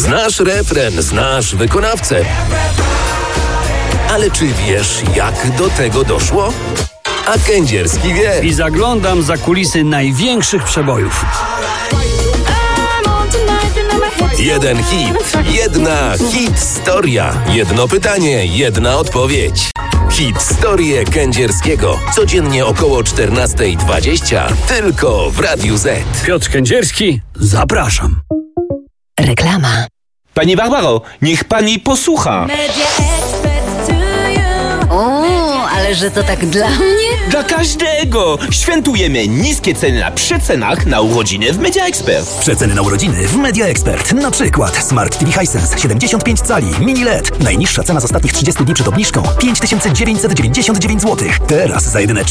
Znasz refren, znasz wykonawcę. Ale czy wiesz, jak do tego doszło? A Kędzierski wie. I zaglądam za kulisy największych przebojów. Jeden hit, jedna historia. Jedno pytanie, jedna odpowiedź. Historię Kędzierskiego. Codziennie około 14:20. Tylko w Radiu Z. Piotr Kędzierski, zapraszam. Reklama. Pani Barbaro, niech pani posłucha. O, ale że to tak dla mnie? Dla każdego! Świętujemy niskie ceny na przecenach na urodziny w Media Expert. Przeceny na urodziny w Media Expert. Na przykład Smart TV Hisense 75 cali Mini LED. Najniższa cena z ostatnich 30 dni przed obniżką 5999 zł. Teraz za jedyne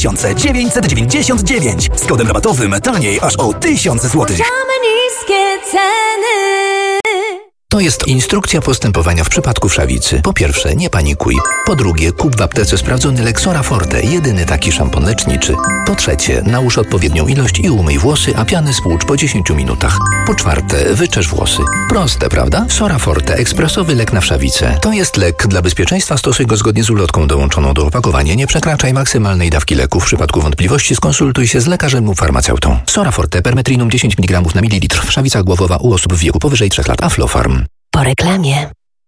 4999. Z kodem rabatowym taniej aż o 1000 zł. niskie ceny. To jest instrukcja postępowania w przypadku wszawicy. Po pierwsze, nie panikuj. Po drugie, kup w aptece sprawdzony Lexora Forte, jedyny taki szampon leczniczy. Po trzecie, nałóż odpowiednią ilość i umyj włosy, a piany spłucz po 10 minutach. Po czwarte, wyczesz włosy. Proste, prawda? Sora Forte, ekspresowy lek na wszawicę. To jest lek. Dla bezpieczeństwa stosuj go zgodnie z ulotką dołączoną do opakowania. Nie przekraczaj maksymalnej dawki leku. W przypadku wątpliwości skonsultuj się z lekarzem lub farmaceutą. Sora Forte, permetrinum 10 mg na mililitr. Wszawica głowowa u osób w wieku powyżej 3 lat. Aflofarm. Po reklamie.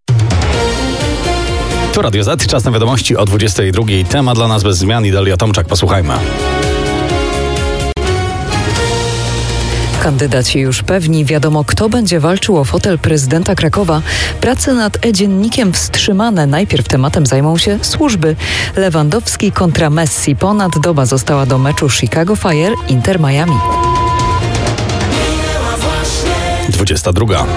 To Radio Z, czas na wiadomości o 22:00. Temat dla nas bez zmian i Dalia Tomczak. Posłuchajmy. Kandydaci już pewni, wiadomo kto będzie walczył o fotel prezydenta Krakowa. Prace nad e-dziennikiem wstrzymane. Najpierw tematem zajmą się służby. Lewandowski kontra Messi. Ponad doba została do meczu Chicago Fire Inter Miami. 22:00.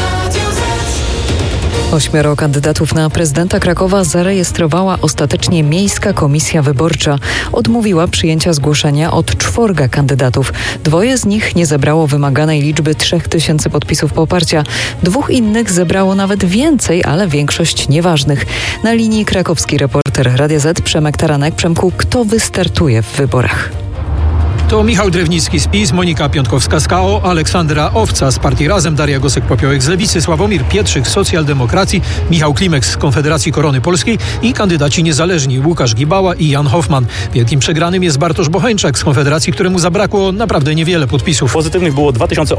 8 kandydatów na prezydenta Krakowa zarejestrowała ostatecznie Miejska Komisja Wyborcza. Odmówiła przyjęcia zgłoszenia od 4 kandydatów. 2 z nich nie zebrało wymaganej liczby 3000 podpisów poparcia. 2 innych zebrało nawet więcej, ale większość nieważnych. Na linii krakowski reporter Radia Z Przemek Taranek. Przemku, kto wystartuje w wyborach? To Michał Drewnicki z PiS, Monika Piątkowska z KO, Aleksandra Owca z Partii Razem, Daria Gosek-Popiołek z Lewicy, Sławomir Pietrzyk z Socjaldemokracji, Michał Klimek z Konfederacji Korony Polskiej i kandydaci niezależni Łukasz Gibała i Jan Hoffman. Wielkim przegranym jest Bartosz Bocheńczak z Konfederacji, któremu zabrakło naprawdę niewiele podpisów. Pozytywnych było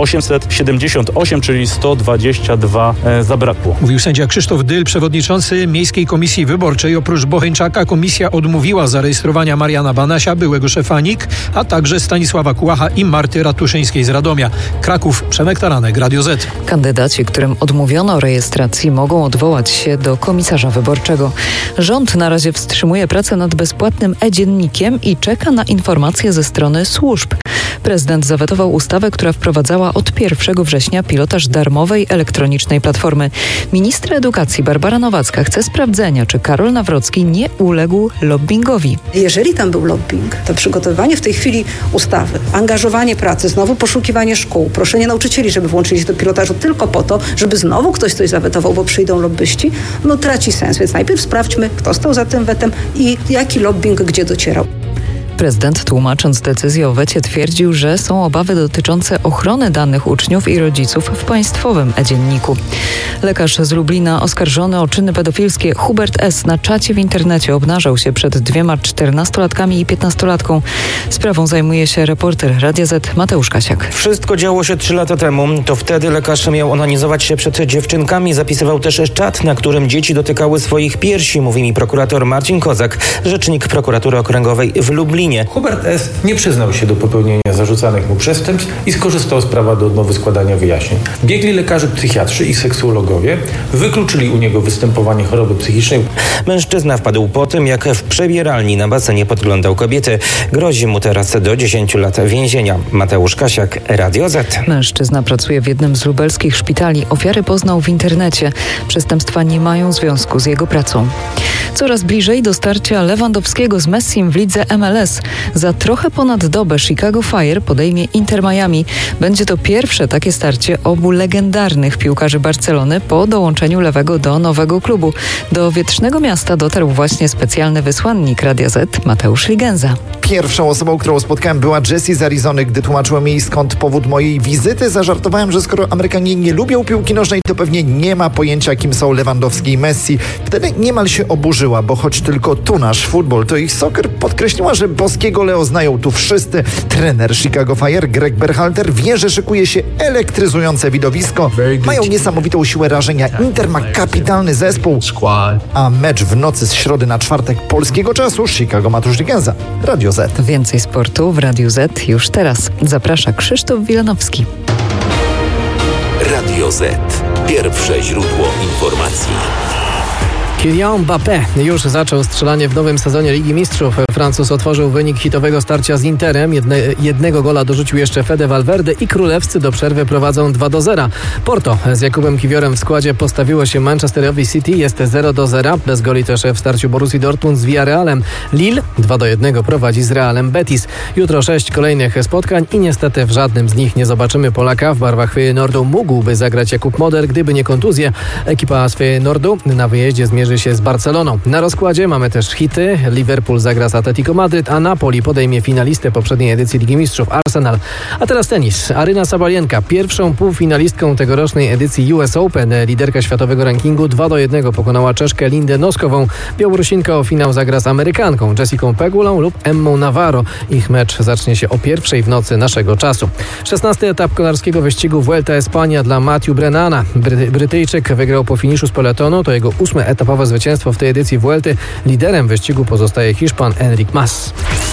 2878, czyli 122 zabrakło. Mówił sędzia Krzysztof Dyl, przewodniczący Miejskiej Komisji Wyborczej. Oprócz Bocheńczaka komisja odmówiła zarejestrowania Mariana Banasia, byłego szefa NIK, a także Stanisława Kułacha i Marty Ratuszyńskiej z Radomia. Kraków, Przemek Taranek, Radio Z. Kandydaci, którym odmówiono rejestracji, mogą odwołać się do komisarza wyborczego. Rząd na razie wstrzymuje pracę nad bezpłatnym e-dziennikiem i czeka na informacje ze strony służb. Prezydent zawetował ustawę, która wprowadzała od 1 września pilotaż darmowej elektronicznej platformy. Minister edukacji Barbara Nowacka chce sprawdzenia, czy Karol Nawrocki nie uległ lobbingowi. Jeżeli tam był lobbying, to przygotowywanie w tej chwili ustawy, angażowanie pracy, znowu poszukiwanie szkół, proszenie nauczycieli, żeby włączyli się do pilotażu tylko po to, żeby znowu ktoś coś zawetował, bo przyjdą lobbyści, traci sens. Więc najpierw sprawdźmy, kto stał za tym wetem i jaki lobbying gdzie docierał. Prezydent, tłumacząc decyzję o wecie, twierdził, że są obawy dotyczące ochrony danych uczniów i rodziców w państwowym e-dzienniku. Lekarz z Lublina oskarżony o czyny pedofilskie Hubert S. na czacie w internecie obnażał się przed 2 14-latkami i 15-latką. Sprawą zajmuje się reporter Radia Z Mateusz Kasiak. Wszystko działo się 3 lata temu. To wtedy lekarz miał onanizować się przed dziewczynkami. Zapisywał też czat, na którym dzieci dotykały swoich piersi, mówi mi prokurator Marcin Kozak, rzecznik prokuratury okręgowej w Lublinie. Hubert S. nie przyznał się do popełnienia zarzucanych mu przestępstw i skorzystał z prawa do odmowy składania wyjaśnień. Biegli lekarze psychiatrzy i seksuologowie wykluczyli u niego występowanie choroby psychicznej. Mężczyzna wpadł po tym, jak w przebieralni na basenie podglądał kobiety. Grozi mu teraz do 10 lat więzienia. Mateusz Kasiak, Radio Z. Mężczyzna pracuje w jednym z lubelskich szpitali. Ofiary poznał w internecie. Przestępstwa nie mają związku z jego pracą. Coraz bliżej do starcia Lewandowskiego z Messim w lidze MLS. Bulls. Za trochę ponad dobę Chicago Fire podejmie Inter Miami. Będzie to pierwsze takie starcie obu legendarnych piłkarzy Barcelony po dołączeniu lewego do nowego klubu. Do wietrznego miasta dotarł właśnie specjalny wysłannik Radia Z, Mateusz Ligenza. Pierwszą osobą, którą spotkałem, była Jessie z Arizony. Gdy tłumaczyłem jej, skąd powód mojej wizyty, zażartowałem, że skoro Amerykanie nie lubią piłki nożnej, to pewnie nie ma pojęcia, kim są Lewandowski i Messi. Wtedy niemal się oburzyła, bo choć tylko tu nasz futbol, to ich soccer, podkreśliła, że boskiego Leo znają tu wszyscy. Trener Chicago Fire, Greg Berhalter, wie, że szykuje się elektryzujące widowisko. Mają niesamowitą siłę rażenia. Inter ma kapitalny zespół. A mecz w nocy z środy na czwartek polskiego czasu Chicago Mateusz Ligenza, Radio Z. Więcej sportu w Radiu Z już teraz. Zaprasza Krzysztof Wilanowski. Radio Z. Pierwsze źródło informacji. Kylian Mbappé już zaczął strzelanie w nowym sezonie Ligi Mistrzów. Francuz otworzył wynik hitowego starcia z Interem. Jednego gola dorzucił jeszcze Fede Valverde i królewscy do przerwy prowadzą 2-0. Porto z Jakubem Kiwiorem w składzie postawiło się Manchesterowi City. Jest 0-0. Bez goli też w starciu Borussii Dortmund z Villarrealem. Lille 2-1 prowadzi z Realem Betis. Jutro 6 kolejnych spotkań i niestety w żadnym z nich nie zobaczymy Polaka. W barwach Feyenoordu mógłby zagrać Jakub Moder, gdyby nie kontuzje. Ekipa z Feyenoordu na wyjeździe zmierzy się z Barceloną. Na rozkładzie mamy też hity. Liverpool zagra z Atletico Madryt, a Napoli podejmie finalistę poprzedniej edycji Ligi Mistrzów Arsenal. A teraz tenis. Aryna Sabalienka, pierwszą półfinalistką tegorocznej edycji US Open. Liderka światowego rankingu 2-1 pokonała Czeszkę Lindę Noskową. Białorusinka o finał zagra z Amerykanką Jessicą Pegulą lub Emmą Navarro. Ich mecz zacznie się o 1:00 w nocy naszego czasu. 16. etap kolarskiego wyścigu Vuelta Espania dla Matthew Brennana. Brytyjczyk wygrał po finiszu z peletonu. To jego 8. etapowe zwycięstwo w tej edycji Vuelty. Liderem wyścigu pozostaje Hiszpan Enric Mas.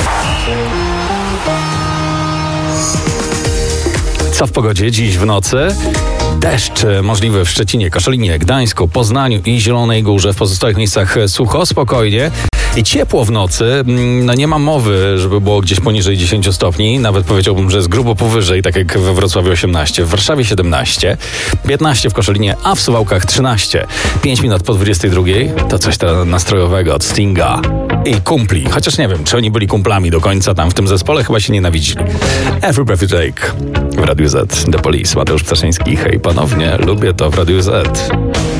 Co w pogodzie dziś w nocy? Deszcz możliwy w Szczecinie, Koszalinie, Gdańsku, Poznaniu i Zielonej Górze. W pozostałych miejscach sucho, spokojnie. I ciepło w nocy, no nie ma mowy, żeby było gdzieś poniżej 10 stopni. Nawet powiedziałbym, że jest grubo powyżej, tak jak we Wrocławiu 18, w Warszawie 17, 15 w Koszalinie, a w Suwałkach 13. 5 minut po 22 to coś nastrojowego od Stinga i kumpli. Chociaż nie wiem, czy oni byli kumplami do końca tam w tym zespole, chyba się nienawidzili. Every Breath You Take w Radiu Z. The Police, Mateusz Ptaszyński. Hej ponownie, lubię to w Radiu Z.